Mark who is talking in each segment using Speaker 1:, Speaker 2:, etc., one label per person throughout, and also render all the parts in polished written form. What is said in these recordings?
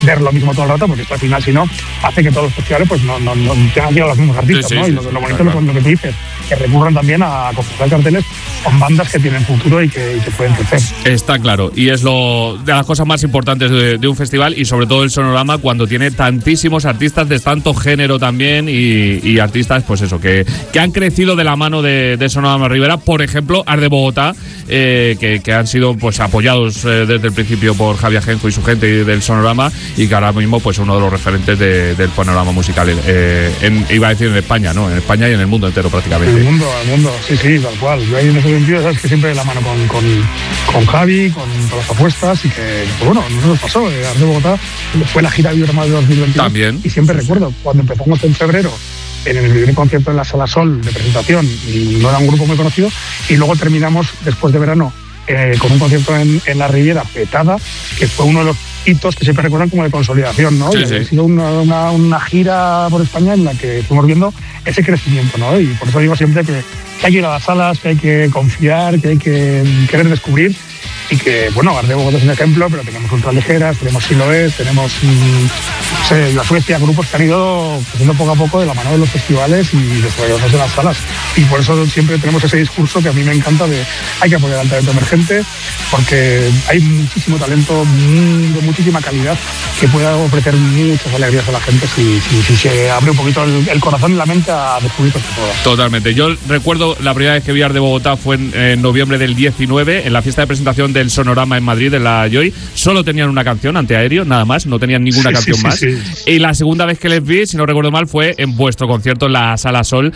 Speaker 1: ver lo mismo todo el rato, porque esto al final, si no, hace que todos los festivales pues no tengan que ir a los mismos artistas,
Speaker 2: sí,
Speaker 1: ¿no?
Speaker 2: Sí,
Speaker 1: y lo bonito es lo que tú dices, que recurran también a comprar carteles con bandas que tienen futuro y que pueden crecer.
Speaker 2: Está claro, y es de las cosas más importantes de un festival, y sobre todo el Sonorama, cuando tiene tantísimos artistas de tanto género también, y artistas, pues eso, que han crecido de la mano de Sonorama Rivera. Por ejemplo, Ars de Bogotá, que han sido pues apoyados desde el principio por Javi Ajenjo y su gente del Sonorama, y que ahora mismo pues uno de los referentes del panorama musical, iba a decir en España, ¿no? En España y en el mundo entero prácticamente.
Speaker 1: El mundo, sí, tal cual. Yo ahí en ese sentido, sabes que siempre de la mano con Javi, con todas las apuestas, y que, pues bueno, no nos pasó. Ars de Bogotá fue la gira Vibra Mau de 2022.
Speaker 2: También.
Speaker 1: Y siempre recuerdo, cuando empezamos en febrero, en el primer concierto en la Sala Sol de presentación, y no era un grupo muy conocido, y luego terminamos después de verano con un concierto en la Riviera petada, que fue uno de los hitos que siempre recuerdan como de consolidación, ¿no?
Speaker 2: Sí,
Speaker 1: Ha sido una gira por España en la que fuimos viendo ese crecimiento, ¿no? Y por eso digo siempre que hay que ir a las salas, que hay que confiar, que hay que querer descubrir, y que, bueno, Ars de Bogotá es un ejemplo, pero tenemos Ultraligeras, tenemos Siloés, tenemos, no sé, La Suecia, grupos que han ido creciendo poco a poco de la mano de los festivales y desarrollados en las salas. Y por eso siempre tenemos ese discurso que a mí me encanta de hay que apoyar al talento emergente, porque hay muchísimo talento de muchísima calidad que puede ofrecer muchas alegrías a la gente si se abre un poquito el corazón y la mente a descubrir cosas nuevas.
Speaker 2: Totalmente. Yo recuerdo la primera vez que vi Ars de Bogotá fue en noviembre del 19, en la fiesta de presentación del Sonorama en Madrid, en la Joy. Solo tenían una canción, Antiaéreo, nada más, no tenían ninguna canción más. Sí. Y la segunda vez que les vi, si no recuerdo mal, fue en vuestro concierto en la Sala Sol,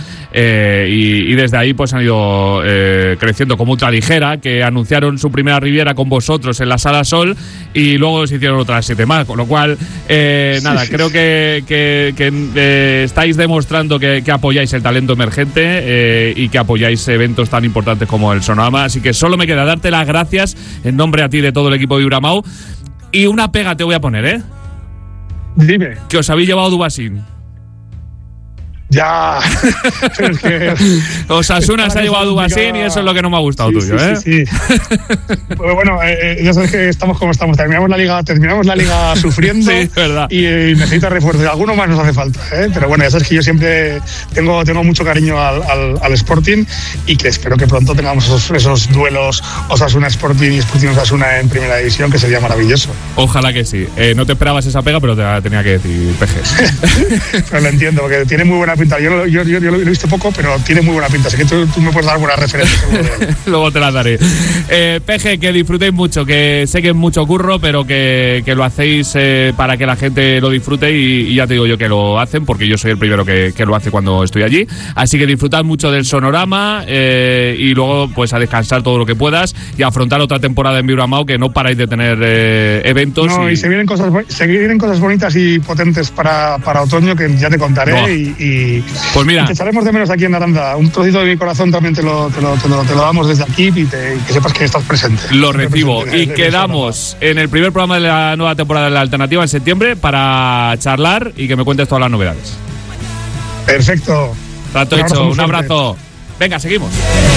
Speaker 2: y desde ahí pues han ido creciendo, como Ultraligera, que anunciaron su primera Riviera con vosotros en la Sala Sol, y luego se hicieron otras 7 más, con lo cual creo que estáis demostrando que apoyáis el talento emergente, y que apoyáis eventos tan importantes como el Sonorama. Así que solo me queda darte las gracias en nombre a ti de todo el equipo de Vibra Mau. Y una pega te voy a poner,
Speaker 1: Dime.
Speaker 2: Que os habéis llevado Dubasín.
Speaker 1: Ya. Pero es que
Speaker 2: Osasuna se ha llevado a Dubasín, y eso es lo que no me ha gustado tuyo,
Speaker 1: Sí. Pues bueno, ya sabes que estamos como estamos. Terminamos la liga sufriendo.
Speaker 2: Sí, verdad.
Speaker 1: Y necesita refuerzo. Alguno más nos hace falta, Pero bueno, ya sabes que yo siempre tengo mucho cariño al Sporting, y que espero que pronto tengamos esos duelos Osasuna Sporting y Sporting Osasuna en primera división, que sería maravilloso.
Speaker 2: Ojalá que sí. No te esperabas esa pega, pero te la tenía que decir, Peje.
Speaker 1: Pero lo entiendo, porque tiene muy buena pinta. Yo lo he visto poco, pero tiene muy buena pinta. Así que tú me puedes dar buenas referencias.
Speaker 2: Luego te las daré. Peje, que disfrutéis mucho, que sé que es mucho curro, pero que lo hacéis para que la gente lo disfrute, y ya te digo yo que lo hacen, porque yo soy el primero que lo hace cuando estoy allí. Así que disfrutad mucho del Sonorama, y luego pues a descansar todo lo que puedas y a afrontar otra temporada en Vibra Mau, que no paráis de tener eventos.
Speaker 1: No, y se vienen cosas bonitas y potentes para otoño, que ya te contaré. No.
Speaker 2: Pues mira,
Speaker 1: y te echaremos de menos aquí en Aranda. Un trocito de mi corazón también te lo damos desde aquí, y que sepas que estás presente.
Speaker 2: Lo recibo. Y quedamos en el primer programa de la nueva temporada de La Alternativa en septiembre para charlar y que me cuentes todas las novedades.
Speaker 1: Perfecto.
Speaker 2: Trato hecho. Un abrazo. Venga, seguimos.